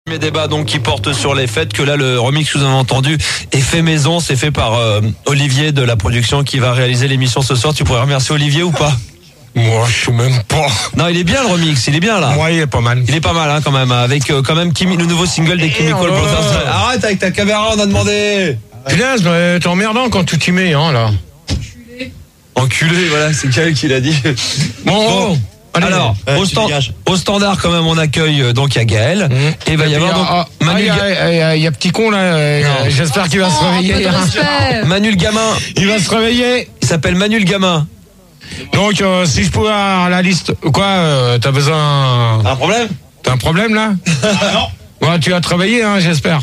Mes débats donc qui portent sur les fêtes, que là le remix que vous avez entendu est fait maison, c'est fait par Olivier de la production qui va réaliser l'émission ce soir. Tu pourrais remercier Olivier ou pas? Moi, je sais même pas. Non, il est bien le remix, il est bien là. Moi, il est pas mal. Il est pas mal hein, quand même, avec quand même le nouveau single des Chemical Brothers. Arrête avec ta caméra, on a demandé. Punaise, t'es emmerdant quand tu t'y mets, hein, là. Enculé, voilà, c'est Kael qui l'a dit. Bon. Allez, alors, au standard quand même, on accueille donc il y a Gaël et il va y avoir donc Manu. Il y a petit con là. J'espère qu'il va se réveiller. Manu le gamin. Il va se réveiller. Il s'appelle Manu le gamin. Donc, si je pouvais avoir la liste, quoi, t'as besoin. Un problème? T'as un problème là? Non. Ouais, tu vas te réveiller, hein, j'espère.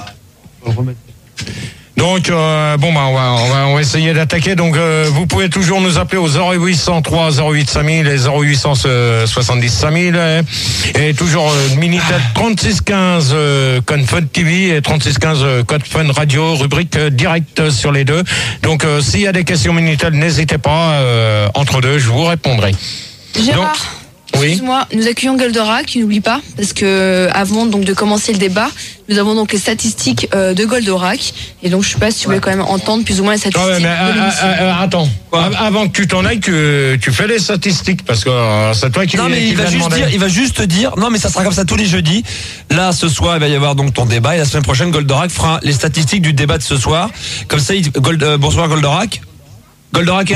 Donc on va essayer d'attaquer. Donc vous pouvez toujours nous appeler au 0803 08 5000 et 0870 5000 et toujours Minitel 3615 code Fun TV et 3615 code Fun Radio, rubrique direct sur les deux. Donc s'il y a des questions Minitel, n'hésitez pas, entre deux je vous répondrai. Gérard. Donc, oui. Excuse-moi, nous accueillons Goldorak, n'oublie pas, parce que avant donc de commencer le débat, nous avons donc les statistiques de Goldorak, et donc je sais pas si tu voulais quand même entendre plus ou moins les statistiques. Ouais, mais attends, avant que tu t'en ailles, tu fais les statistiques, parce que c'est toi qui. Non mais il va juste dire, non mais ça sera comme ça tous les jeudis. Là ce soir il va y avoir donc ton débat et la semaine prochaine Goldorak fera les statistiques du débat de ce soir. Comme ça, bonsoir Goldorak. Goldorak.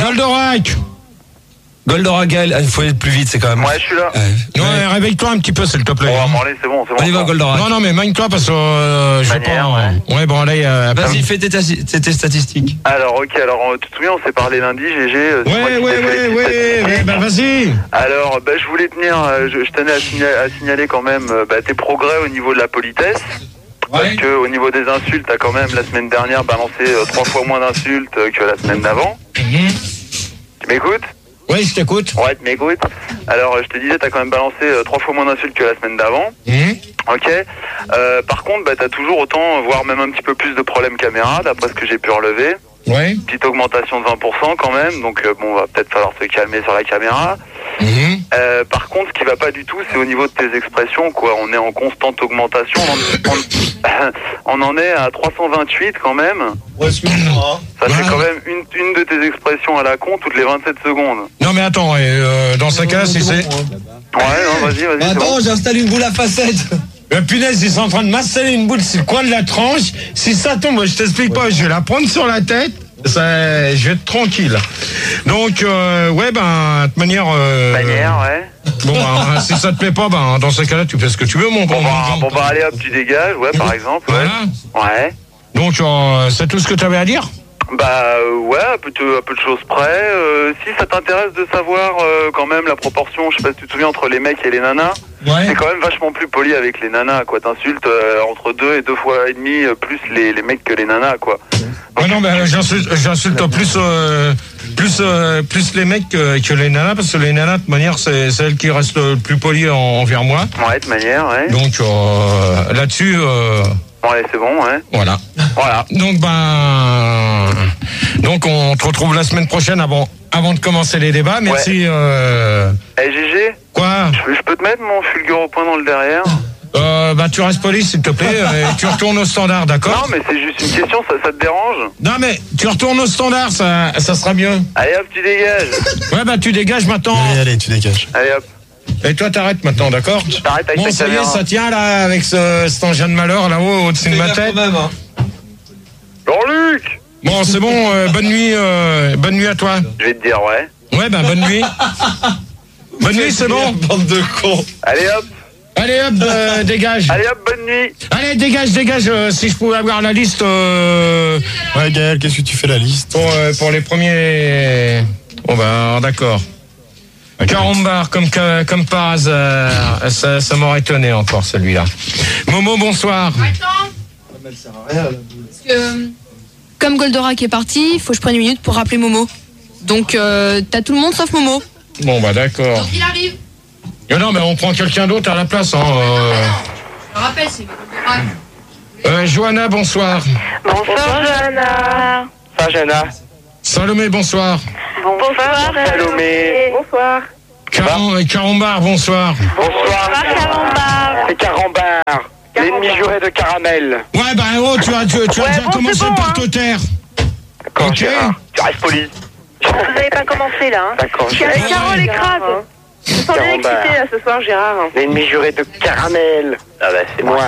Goldorak, il faut être plus vite, c'est quand même. Ouais, je suis là. Ouais, réveille-toi un petit peu, s'il te plaît. Bon, allez, c'est bon. On y va, Goldorak. Non, mais magne-toi parce que je sais pas. Ouais, bon, allez. Vas-y, fais tes statistiques. Alors, ok, tu te souviens, on s'est parlé lundi, GG. Ouais, bah vas-y. Alors, je voulais je tenais à signaler quand même tes progrès au niveau de la politesse. Parce que au niveau des insultes, t'as quand même la semaine dernière balancé 3 fois moins d'insultes que la semaine d'avant. Tu m'écoutes? Oui, je t'écoute. Ouais, tu m'écoutes. Alors, je te disais, t'as quand même balancé 3 fois moins d'insultes que la semaine d'avant. Ok. Par contre, t'as toujours autant, voire même un petit peu plus de problèmes caméra, d'après ce que j'ai pu relever. Ouais. Petite augmentation de 20% quand même, donc va peut-être falloir se calmer sur la caméra. Par contre, ce qui va pas du tout, c'est au niveau de tes expressions, quoi. On est en constante augmentation. On en est à 328 quand même. Ouais, ça fait quand même une de tes expressions à la con toutes les 27 secondes. Non mais attends, dans ce cas, si c'est... Ouais, non, vas-y. Attends, bon. j'installe une boule à facettes. Punaise, ils sont en train de m'installer une boule sur le coin de la tranche. Si ça tombe, je t'explique pas, je vais la prendre sur la tête. Je vais être tranquille. Donc, de toute manière... ouais. Bon, si ça te plaît pas, dans ce cas-là, tu fais ce que tu veux, mon bon. Allez hop, tu dégages, par exemple. Voilà. Ouais. Donc, c'est tout ce que tu avais à dire? Un peu de choses près. Si ça t'intéresse de savoir quand même la proportion, je sais pas si tu te souviens, entre les mecs et les nanas, c'est quand même vachement plus poli avec les nanas, quoi. T'insultes entre 2 et 2 fois et demi plus les mecs que les nanas, quoi. Donc, non, mais j'insulte plus les mecs que les nanas, parce que les nanas, de toute manière, c'est elles qui restent le plus polies envers moi. Ouais, de manière, ouais. Donc, là-dessus... Ouais, c'est bon, ouais. Voilà. Donc on te retrouve la semaine prochaine avant de commencer les débats. Merci. GG. Quoi? Je peux te mettre mon fulgure au point dans le derrière? Tu restes poli, s'il te plaît, et tu retournes au standard, d'accord? Non, mais c'est juste une question, ça te dérange? Non, mais tu retournes au standard, ça sera mieux. Allez hop, tu dégages. Ouais, tu dégages maintenant. Allez, tu dégages. Allez hop. Et toi, t'arrêtes maintenant, d'accord? T'arrêtes avec bon, ça y est, ça tient là, avec cet engin de malheur là-haut, au-dessus de ma tête. Jean-Luc! Bon, c'est bon, bonne nuit à toi. Je vais te dire, ouais. Ouais, bonne nuit. Bonne nuit, c'est bon? Bande de cons. Allez hop, dégage. Allez hop, bonne nuit. Allez, dégage, si je pouvais avoir la liste... Ouais, Gaël, qu'est-ce que tu fais la liste? Pour les premiers... Bon, d'accord. Carambar, comme par hasard. Ça m'aurait étonné encore, celui-là. Momo, bonsoir. Attends. Elle sert à rien, la boule. Parce que, comme Goldorak est parti, il faut que je prenne une minute pour rappeler Momo. Donc, t'as tout le monde sauf Momo. Bon, d'accord. Donc, il arrive. Non, mais on prend quelqu'un d'autre à la place. Je le rappelle, c'est Goldorak. Johanna, bonsoir. Bonsoir, Johanna. Ça, Jana. Salomé, bonsoir. Bonsoir, Salomé. Bonsoir. Carambar, bonsoir. Bonsoir. Carambar. C'est Carambar. Les demi-jurée de caramel. Ouais, bah tu as déjà commencé par te taire. D'accord, Gérard. Tu restes poli. Vous n'avez pas commencé là. Hein. D'accord, Carole écrase. Je me sens bien excitée là ce soir, Gérard. Une demi-jurée de caramel. Ah bah c'est moi.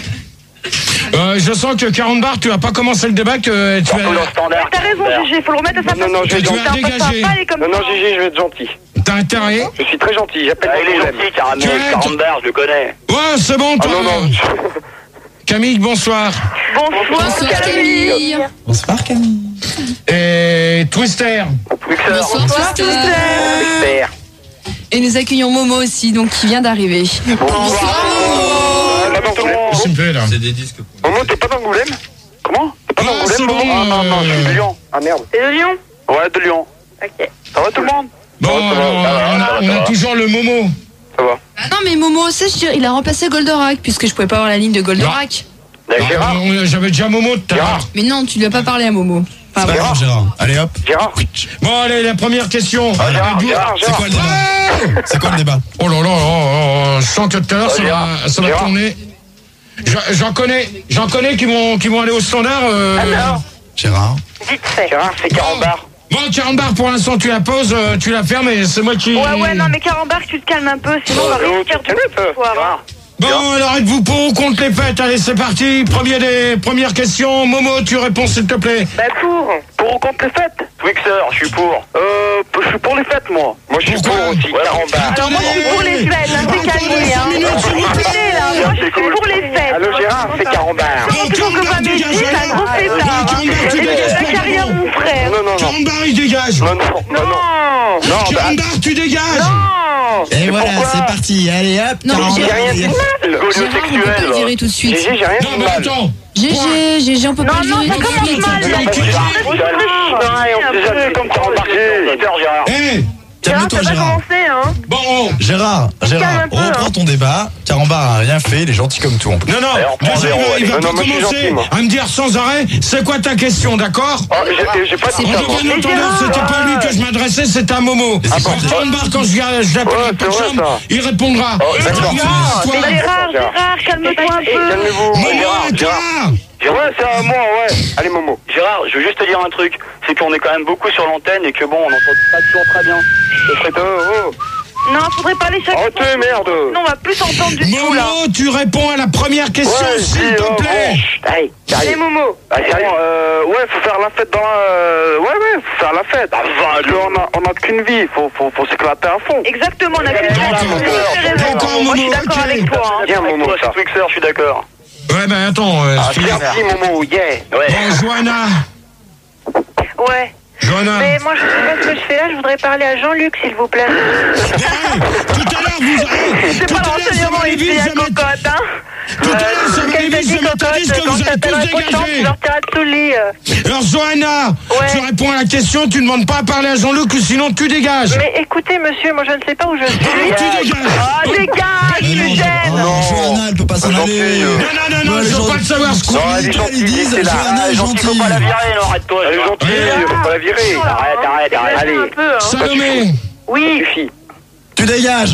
Je sens que 40 bars, tu vas pas commencer le débat, que tu vas... T'as raison, Gégé, faut le remettre à sa place. Non, je vais Tu vas dégager. Non, Gégé, je vais être gentil. T'as intérêt. Je suis très gentil, j'appelle Il est gentil, caramel, 40 bars, je le connais. Ouais, c'est bon, toi. non. Camille, bonsoir. Bonsoir Camille. Bonsoir Camille. Et Twister. Bonsoir Twister. Et nous accueillons Momo aussi, donc qui vient d'arriver. Bonsoir Qu'est-ce qu'il me fait, là? C'est des disques. Momo, t'es pas d'Angoulême? Comment? T'es pas d'Angoulême, c'est Momo? bon, Ah non, je suis de Lyon. Ah merde. C'est de Lyon? Ouais, de Lyon. Ok. Ça va tout le monde? Bon, on a toujours le Momo. Ça va. Ah non mais Momo, il a remplacé Goldorak, puisque je pouvais pas avoir la ligne de Goldorak. Gérard. J'avais déjà Momo tout à l'heure. Mais non, tu lui as pas parlé à Momo. Enfin, C'est pas grave, Gérard. Allez hop. Gérard. Bon, allez, la première question. Gérard. C'est quoi le débat? C'est quoi le débat? Oh là là, je sens que tout à l'heure, ça va tourner. J'en connais qui vont aller au standard. Gérard. Vite fait. Gérard, c'est 40 bars. Bon, 40 bars pour l'instant, tu la poses, tu la fermes et c'est moi qui... Ouais, non, mais Carambar, tu te calmes un peu, sinon on va risquer du ce soir. Bon, alors êtes-vous pour ou contre les fêtes? Allez, c'est parti. Première question. Momo, tu réponds s'il te plaît. Bah pour. Pour ou contre les fêtes? Twixer, je suis pour. Je suis pour les fêtes, moi. Moi, je suis pour aussi. 40 bars. Alors moi, je suis pour les fêtes, hein, c'est calmé, hein. Écoutez, là, moi, je suis pour les fêtes. Allô, Gérard, c'est 40 bars. Comment tu veux que ma métier, c'est un gros pétard, hein. Et c'est ta carrière, mon frère. Non. 40 bars, il dégage. Non. 40 bars, tu dégages. Non. Et voilà, c'est parti. Allez hop. Non, Gérard. Gérard, rien dit de mal. Gérard, on peut pas le virer tout de suite. Gégé, j'ai rien Non, dit de mais mal. attends. GG, on peut pas le Non, virer ça tout de commence suite. mal. Déjà, comme 40 bars. Gérard. Eh, Calme-toi, T'as pas Gérard. commencé, hein. bon. Gérard, calme un peu, reprends hein. ton débat. Carambar a rien fait, il est gentil comme tout en plus. Non, Allez, on reprend déjà, zéro, il va allez. pas Non, moi, je suis commencer gentil, moi. à me dire sans arrêt, c'est quoi ta question, d'accord? Oh, j'ai pas On dit ça, moi. devrait l'entendre, c'était pas lui que je m'adressais, c'était à Momo. c'est quoi, 40 bars, quand je l'appelle Ouais, pas de c'est vrai, chambre, ça. il répondra. d'accord. Gérard, calme-toi un peu. Calmez-vous. Momo, toi! Ouais, c'est à moi, ouais. Allez, Momo. Gérard, je veux juste te dire un truc. C'est qu'on est quand même beaucoup sur l'antenne et que bon, on n'entend pas toujours très bien. Non, faudrait parler chaque Oh, fois. t'es merde. Non, on va plus entendre du tout, là. Momo, tu réponds à la première question, s'il te plaît. Allez, Allez, Momo. Ouais, faut faire la fête dans la... Ouais, faut faire la fête. On a qu'une vie, faut s'éclater à fond. Exactement, on a fait le D'accord, Moi, je suis Momo, d'accord ok. avec toi, hein. Viens, Momo, ça. Twixer, je suis d'accord. Ouais, ben attends, Merci, Momo, yeah. Ouais. bon, Johanna, Ouais. Johanna. Mais moi, je sais pas ce que je fais là. Je voudrais parler à Jean-Luc, s'il vous plaît. Hey, tout à l'heure, C'est tout pas à l'heure, ça l'enseignement va aller ici, vite, la je vais mettre- cocotte, hein. tout à l'heure, ça va aller Qu'elle t'a vite, dit je vais mettre la liste cocotte, que quand vous allez t'appelles un tous cochon, tu dégager. leur tireras sous le lit. Alors, Johanna, Ouais. tu réponds à la question, tu ne demandes pas à parler à Jean-Luc, ou sinon tu dégages. Mais écoutez, monsieur, moi, je ne sais pas où je suis. Tu dégages. Ah, dégage, Mais tu non, gênes. Johanna, elle peut pas s'en Gentil, aller. Non, je veux pas le savoir ce qu'on Non, elle est Ils gentille, disent, c'est là. Johanna est Gentil, faut pas la gentille. virer, non, arrête-toi. Elle est Gérard. gentille, faut pas la virer. Arrête. Allez. Un peu, hein. Salomé, Oui, Suffit. Tu dégages.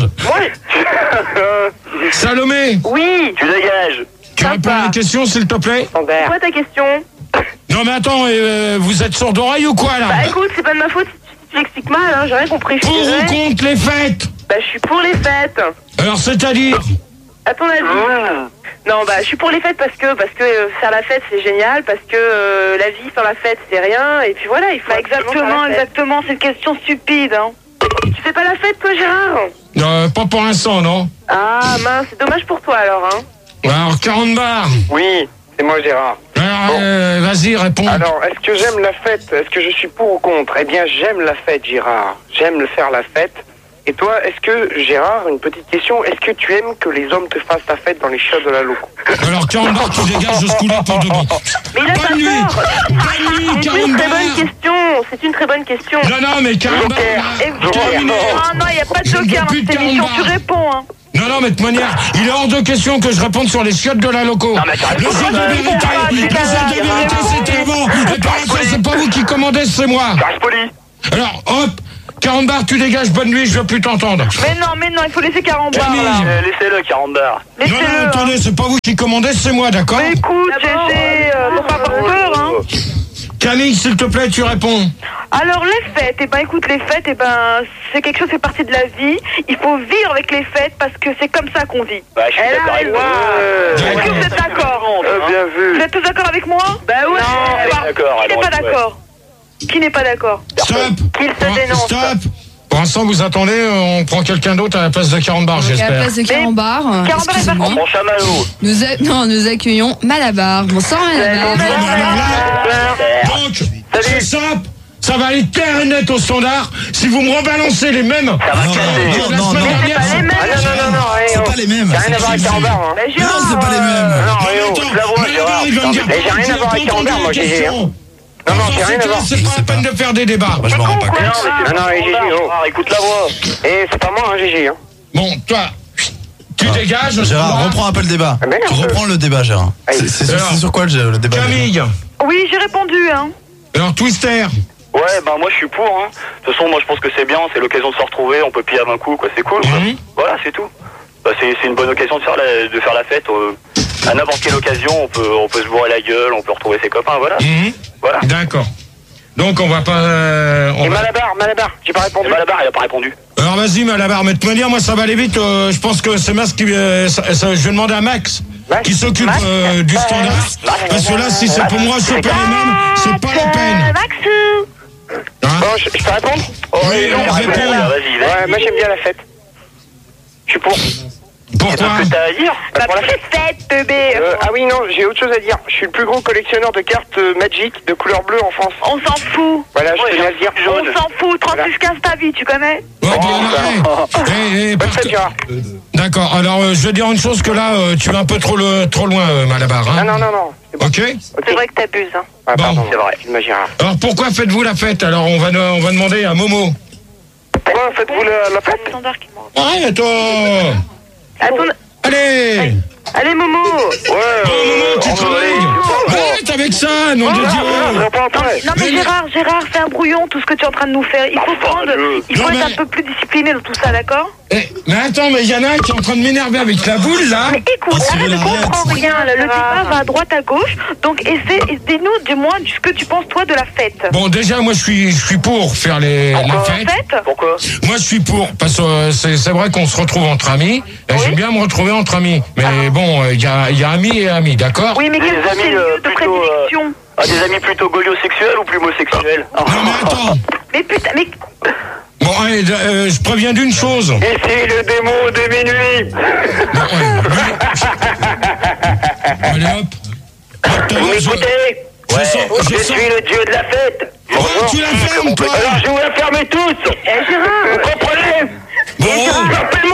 Salomé, oui. Tu dégages. tu réponds à la question, s'il te plaît. C'est quoi ta question? Non, mais attends, vous êtes sourd d'oreille ou quoi, là? Bah écoute, c'est pas de ma faute si tu l'expliques mal, hein. J'ai rien compris. Je Pour suis ou désolée. contre les fêtes? Bah, je suis pour les fêtes. Alors, c'est-à-dire? À ton avis? Non, bah, je suis pour les fêtes parce que faire la fête c'est génial, parce que la vie sans la fête c'est rien, et puis voilà, il faut. Bah, exactement, c'est une question stupide, hein. Tu fais pas la fête, toi, Gérard? Pas pour l'instant, non? Ah, mince, c'est dommage pour toi alors, hein. Alors, 40 bars. Oui, c'est moi, Gérard. Alors, vas-y, réponds. Alors, est-ce que j'aime la fête? Est-ce que je suis pour ou contre? Eh bien, j'aime la fête, Gérard. J'aime le faire la fête. Et toi, est-ce que, Gérard, une petite question, est-ce que tu aimes que les hommes te fassent la fête dans les chiottes de la loco? Alors, 40 bars, tu dégages de ce coup-là pour de bon. Mais il a pas Bonne nuit. tort. Bonne nuit, C'est 40 une très bonne bars. question. C'est une très bonne question. Non, mais 40 bars. Terminé. Non, il n'y a pas de Je ne veux joker dans plus de cette 40 émission. bars. Tu réponds, hein. Non, mais de toute manière, il est hors de question que je réponde sur les chiottes de la loco. Non, mais t'as Le raison, jeu de vérité, le jeu de vérité, c'était avant. Et par exemple, c'est pas vous qui commandez, c'est moi. Reste poli. Alors, hop, Carambar, tu dégages, bonne nuit, je veux plus t'entendre. Mais non, il faut laisser Carambar, Camille. là. Laissez-le, Carambar. Non, Laissez-le. attendez, c'est pas vous qui commandez, c'est moi, d'accord? Mais écoute, GG, faut pas avoir peur, hein. Camille, s'il te plaît, tu réponds. Alors les fêtes, écoute, les fêtes, c'est quelque chose qui fait partie de la vie. Il faut vivre avec les fêtes parce que c'est comme ça qu'on vit. Bah, je suis d'accord avec toi. Est-ce que vous êtes d'accord? Bien vu. Vous êtes tous d'accord avec moi? Bah ouais. D'accord, Qui n'est pas d'accord? Qui n'est pas d'accord? Stop. Qu'il se dénonce. Stop. Pour l'instant, vous attendez, on prend quelqu'un d'autre à la place de Carambar, À la j'espère. place de Carambar, Carambar est excusez-moi, Mon chamallow. nous accueillons Malabar. Bonsoir Malabar. Donc, ça va aller clair et net au standard. Si vous me rebalancez les mêmes. Ça va casser. La non, semaine non. dernière, C'est pas les mêmes. C'est pas les mêmes. J'ai rien à voir avec Carambar, hein. Mais Mais non, c'est pas les mêmes. Non, Attends, je la vois, Malabar, il va me dire. Mais j'ai rien à voir avec Carambar, moi, j'ai rien. Non, j'ai rien à voir. C'est pas la peine de faire des débats. Moi, je m'en rends pas compte. Non, GG, oh. Écoute la voix. Et c'est pas moi, hein, GG, hein. Bon, toi, tu dégages. Gérard, reprends un peu le débat. Ah, mais non, Tu reprends le débat, Gérard. C'est sur quoi le débat? Camille. Oui, j'ai répondu, hein. Alors, Twister. Ouais, bah moi je suis pour. Hein. De toute façon, moi je pense que c'est bien, c'est l'occasion de se retrouver, on peut piller à un coup, quoi, c'est cool. Quoi. Voilà, c'est tout. Bah, c'est une bonne occasion de faire la fête. À n'importe quelle occasion, on peut se bourrer la gueule, on peut retrouver ses copains, voilà. Voilà. D'accord. Donc, on va pas. Et Malabar, j'ai pas répondu. Et Malabar, il a pas répondu. Alors, vas-y, Malabar, mais de toute manière, moi, ça va aller vite. Je pense que c'est Max qui. Je vais demander à Max. Qui s'occupe du standard. Parce que là, si c'est pour moi choper les mêmes, c'est pas la peine. Maxou. Hein? Bon, je peux répondre? Oui, on répond. Vas-y. Ouais, moi j'aime bien la fête. Je suis pour. Pourquoi? Qu'est-ce que t'as à dire? Pour la fête. Fête, bébé. Ah oui, non, j'ai autre chose à dire. Je suis le plus gros collectionneur de cartes Magic de couleur bleue en France. On s'en fout. Voilà, je tenais à le dire. On s'en fout. 3615 ta vie, tu connais? Ouais, bien, Bonne fête, Gérard. D'accord, alors je vais dire une chose que là, tu vas un peu trop loin, Malabar. Hein? Non. Ok? C'est vrai que t'abuses, hein. Ah, Bon. pardon, C'est vrai. excuse-moi, Gérard. Alors pourquoi faites-vous la fête? Alors on va demander à Momo. Pourquoi faites-vous la fête? Le standard qui m'en- Arrête, oh. Allez. Allez, Momo. Momo, tu travailles. Arrête avec ça, nom de Dieu. Non mais Gérard, c'est un brouillon tout ce que tu es en train de nous faire. Il faut être un peu plus discipliné dans tout ça, d'accord? Mais attends, mais il y en a un qui est en train de m'énerver avec la boule, là. Mais écoute, arrête, je comprends rien. Le débat va à droite, à gauche. Donc dis-nous du moins ce que tu penses toi de la fête. Bon, déjà, moi, je suis pour faire la fête. Pourquoi? Moi, je suis pour, parce que c'est vrai qu'on se retrouve entre amis. Et j'aime bien me retrouver entre amis. Mais bon, il y a amis et amis, d'accord? Oui, mais quels sont tes lieux de prédilection? Des amis plutôt goliosexuels ou plumosexuels? Non, mais attends. Mais putain, mais... Bon, allez, je préviens d'une chose. Ici le démon de minuit. Bon, allez, hop. Vous m'écoutez? Je suis le dieu de la fête. Tu la fermes, toi. Alors je vous la ferme tous. Gérard, Vous comprenez? Bon. Je m'appelle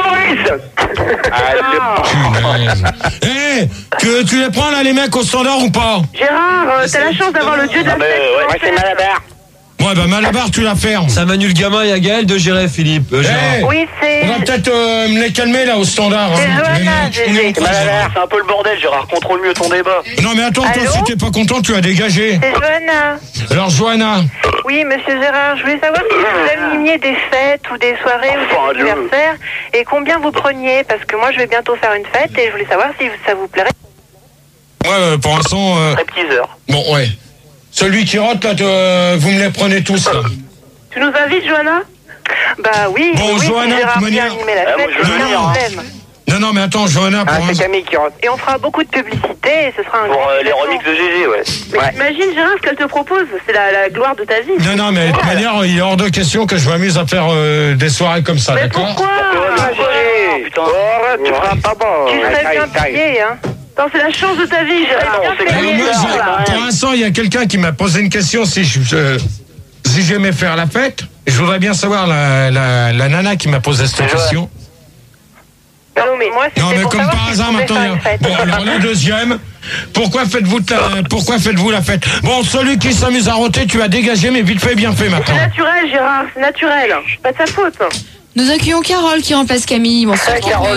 Maurice. Tu les prends, là, les mecs, au standard ou pas? Gérard, t'as la chance d'avoir le dieu de la fête. Ouais, c'est Malabar. Ouais, bah, Malabar, tu la fermes. Ça Manu le gamin et à Gaël de gérer, Philippe. Gérard. Oui, c'est... On va peut-être me les calmer, là, au standard. Hein. C'est Johanna, C'est un peu le bordel, Gérard. Contrôle mieux ton débat. Non, mais attends, toi, Allô si t'es pas content, tu as dégagé. c'est Johanna. Alors, Johanna. Oui, monsieur Gérard, je voulais savoir si vous animiez des fêtes ou des soirées ou des anniversaires et combien vous preniez, parce que moi je vais bientôt faire une fête et je voulais savoir si ça vous plairait. Ouais, pour l'instant... Stripteaseur. Bon, ouais. Celui qui rote, là, vous me les prenez tous, là. Tu nous invites, Johanna? Bah oui, Bon, oui, Johanna, si Gérard de toute vient manière- animer la moi, fête, je c'est veux aucun venir, hein. problème. Non, mais attends, Johanna, pour Ah, c'est l'instant... Camille qui rentre. Et on fera beaucoup de publicité et ce sera un Pour grand les événement. remixes de GG, ouais. Mais imagine, Gérard, ce qu'elle te propose, c'est la gloire de ta vie. Non, mais de toute manière, il est hors de question que je m'amuse à faire des soirées comme ça, Mais d'accord? pourquoi? Putain. Arrête, tu feras pas bon. Tu serais bien payé, hein. Non, c'est la chance de ta vie, Gérard. non, c'est Bien Alors, payé, moi, Gérard. pour l'instant, il y a quelqu'un qui m'a posé une question si j'aimais faire la fête. Je voudrais bien savoir la nana qui m'a posé cette question. Non, mais moi, Non, c'était mais pour comme savoir par si hasard, tu maintenant, pouvais il y a... faire une fête. Bon, alors la deuxième, pourquoi faites-vous la fête? Bon, celui qui s'amuse à roter, tu as dégagé, mais vite fait, bien fait C'est maintenant. naturel, Gérard, c'est naturel. Pas de sa faute. Nous accueillons Carole qui remplace Camille. Bonsoir Carole.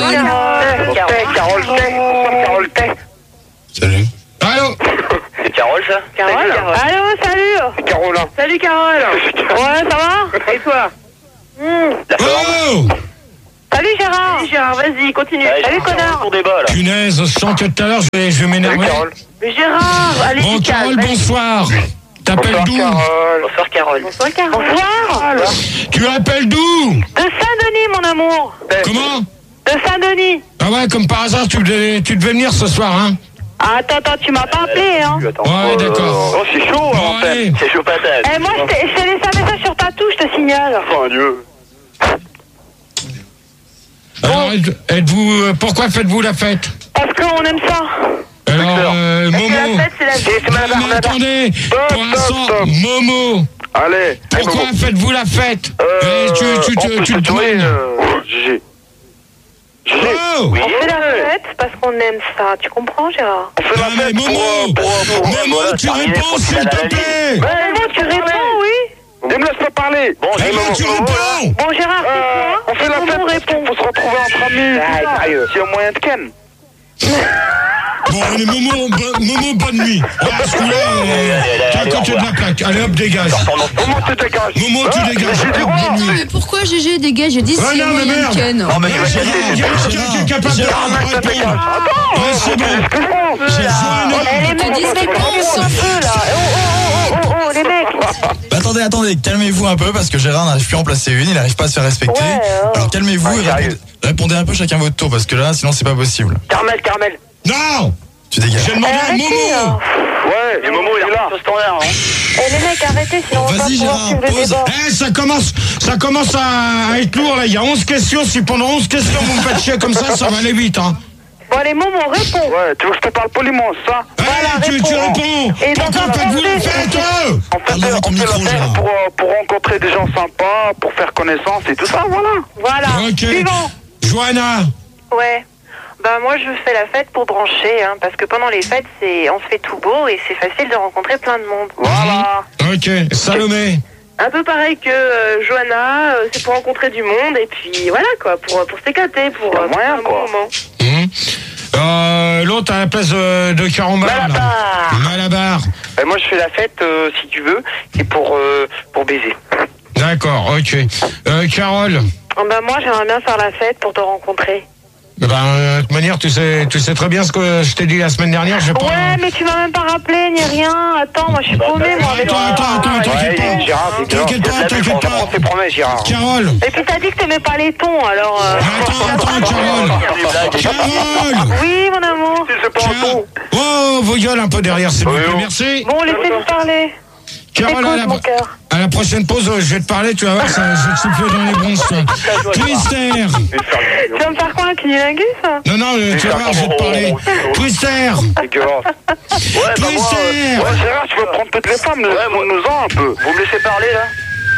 Carole Tay. Salut. Allô? C'est Carole, ça? Carole. Allô, salut. Carolin. Salut, Carole. Ouais, ça va? Et toi? Oh Salut Gérard. Salut Gérard, vas-y, continue. Salut connard. Punaise, je sens que tout à l'heure, je vais m'énerver. Mais Gérard, allez, Bon, Carole, bonsoir. T'appelles d'où? Bonsoir Carole. Bonsoir Carole. Bonsoir. Tu appelles d'où? De Saint-Denis, mon amour. Comment? De Saint-Denis. Ah ouais, comme par hasard, tu devais venir ce soir, hein? Ah, attends, tu m'as pas appelé, hein? Ouais, d'accord. Oh, c'est chaud, Bon, en fait. allez. C'est chaud patate. Eh, moi, je t'ai laissé un message sur ta touche, je te signale. Oh, Dieu. Alors, êtes-vous, pourquoi faites-vous la fête? Parce qu'on aime ça. Alors, Momo. La fête, c'est la vie. Non, mais attendez, pour l'instant, Momo. Allez. Pourquoi faites-vous la fête? Tu te doignes. Gégé. Oh! On fait la fête parce qu'on aime ça. Tu comprends, Gérard? Non, mais Momo! Momo, tu réponds, s'il te plaît! Momo, tu réponds, oui? Ne me laisse pas parler. Bon, Momo, tu réponds! Bon, Gérard, c'est quoi? on fait la fête. Momo répond. Faut se retrouver entre amis. Sérieux. S'il y a moyen de ken. Bon, allez, Momo, bonne nuit. Ah, ce coup-là, t'es à côté de la plaque. Allez, hop, dégage. Momo, tu dégages. Momo, tu dégages. Hop, bonne nuit. Mais pourquoi GG dégage? J'ai dit Ouais, c'est non, mais moyen merde. Ken. Non, mais Il y a quelqu'un qui est capable de répondre. Ouais, c'est bon. Eh, les mecs, dis les c'est mecs, bon, on s'en fout, là. Oh, les mecs. Bah, attendez, calmez-vous un peu parce que Gérard n'arrive plus à en placer une, il n'arrive pas à se faire respecter. Ouais, Alors calmez-vous et répondez un peu chacun votre tour parce que là, sinon c'est pas possible. Carmel. Non! Tu dégages. J'ai demandé à Arrêtez, Momo! là. Ouais, et Momo, il est là. Standard. Eh, les mecs, arrêtez, sinon on va Vas-y, pouvoir Gérard, suivre le pose. débat. Eh, ça commence à être lourd, là. Il y a 11 questions. Si pendant 11 questions vous me faites chier comme ça va aller vite, hein. Bon, allez, Momo, réponds. Ouais, tu veux que je te parle poliment, ça? Eh, tu réponds! Et dans Pourquoi un faites-vous la français, fête? En fait, Parle dans ton on fait micro, la fête Gérard. pour rencontrer des gens sympas, pour faire connaissance et tout ça, voilà. Voilà. Ok. Suivant. Johanna! Ouais. Bah moi je fais la fête pour brancher, hein, parce que pendant les fêtes on se fait tout beau et c'est facile de rencontrer plein de monde. Voilà. Ok. Salomé! Un peu pareil que Johanna, c'est pour rencontrer du monde et puis voilà quoi, pour s'éclater, pour Y a moyen, un bon quoi. moment. L'autre à la place de Carambar. Malabar. Moi, je fais la fête, si tu veux, c'est pour baiser. D'accord, ok. Carole. Bah moi j'aimerais bien faire la fête pour te rencontrer. De toute manière, tu sais très bien ce que je t'ai dit la semaine dernière. Je vais pas... Ouais, mais tu m'as même pas rappelé ni rien. Attends, moi je suis paumée, moi. Avec Attends, t'inquiète pas. Gérard, T'inquiète pas. On s'est promis, Gérard. Carole. Et puis t'as dit que t'aimais pas les tons, alors... Attends, Carole. Oui, mon amour. C'est pas un ton. Oh, vos gueules un peu derrière, s'il vous plaît. Oui, Merci. Bon, laissez-nous parler. Carole, Écoute, mon cœur. à la prochaine pause, je vais te parler, tu vas voir, ça, je vais te souffler dans les bronches. Twister. Tu vas me faire quoi, un cunilingus, ça? Non, tu vas voir, je vais te parler. Twister. Dégueulasse. Ouais, bah moi, Twister. ouais, Gérard, tu vas prendre toutes les femmes, nous-en un peu. Vous me laissez parler, là?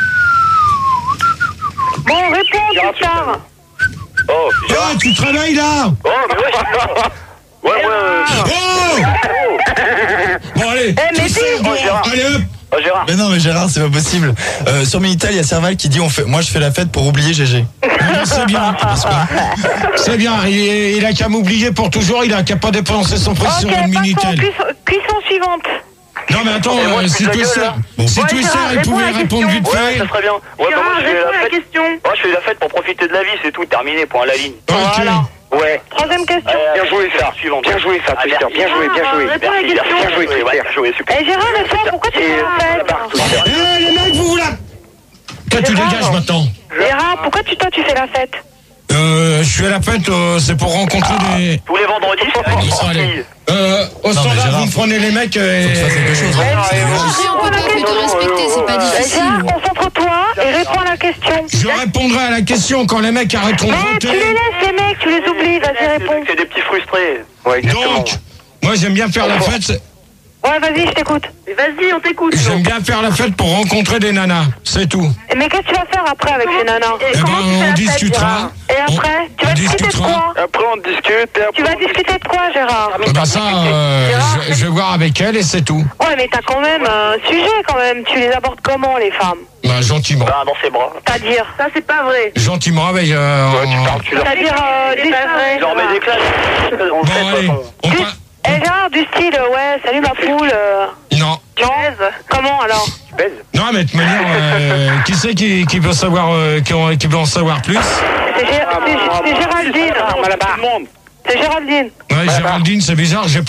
Bon, réponds, Twister. Oh, Oh, tu travailles là. oh, mais ouais. Oh. Bon, allez. mais Twister, dis. bon, Gérard. allez, hop. Oh, Gérard. Mais non mais Gérard c'est pas possible. Sur Minitel il y a Serval qui dit moi je fais la fête pour oublier GG. Ah, c'est bien. C'est bien. Il a qu'à m'oublier pour toujours. Il a qu'à pas dépenser son prix sur Ok, une passons. Minitel. Cuisson suivante. Non mais attends, moi, je si pue de la Twister, gueule, là. si Ouais, Twister Gérard, il réponds pouvait à la répondre vite question. Ouais, fait. ça serait bien. Ouais, bah moi, Gérard, je fais réponds à la la fête. question. Moi, je fais la fête pour profiter de la vie, c'est tout, terminé, point à la ligne. Ok. Voilà. Ouais. Troisième question. Bien joué, ça. Suivant. Bien joué, ça, Twister. Bien joué, bien joué. Réponds à la question. Bien joué, Twister. Bien joué, super. Eh, Gérard, réponds, pourquoi tu fais la fête? Eh les mecs, vous la... Toi tu Gérard. dégages maintenant. Gérard, pourquoi toi tu fais la fête? Je suis à la fête, c'est pour rencontrer des... Tous les vendredis, c'est avec les Allez. filles. Au mais standard, Gérard, vous me prenez les mecs Faut que tu fasses quelque chose. Après, on peut pas te respecter, c'est pas difficile. Gérard, concentre-toi et réponds à la question. Je répondrai à la question quand les mecs arrêteront de Mais tu les voter. laisses, les mecs, tu les oublies, vas-y, réponds. C'est des petits frustrés. Ouais, exactement. Donc, moi j'aime bien faire la fête. Ouais, vas-y, je t'écoute. Vas-y, on t'écoute. J'aime bien faire la fête pour rencontrer des nanas, c'est tout. Mais qu'est-ce que tu vas faire après avec ces nanas? Eh ben, on discutera. Et après, tu vas On discuter de discutera. quoi? Après, on discute et après. Tu vas discuter de quoi, Gérard? Bah ça, je vais voir avec elle et c'est tout. Ouais, mais t'as quand même un sujet, quand même. Tu les abordes comment, les femmes? Bah gentiment. Bah, dans ses bras. C'est-à-dire, ça, c'est pas vrai. Gentiment avec... Ouais, tu parles, tu leur C'est-à-dire, dis pas vrai. Tu leur mets des classes. On le Bon sait, de allez, toute façon. on Du- part... Eh, Gérard, du style, ouais, salut ma poule. Non, Non, Comment alors? Tu baises? Non, mais de toute manière, qui c'est qui peut savoir, qui veut en savoir plus? C'est Géraldine. C'est Géraldine, c'est bizarre, j'ai